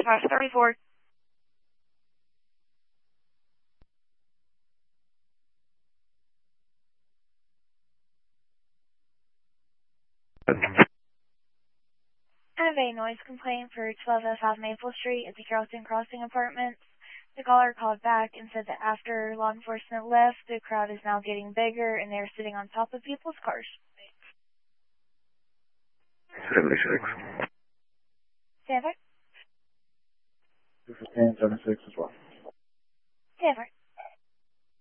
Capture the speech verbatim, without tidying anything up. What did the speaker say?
dispatch thirty-four. I have a noise complaint for twelve oh five Maple Street at the Carrollton Crossing Apartments. The caller called back and said that after law enforcement left, the crowd is now getting bigger and they're sitting on top of people's cars. seventy-six. Stand by. two fifteen, seventy-six as well.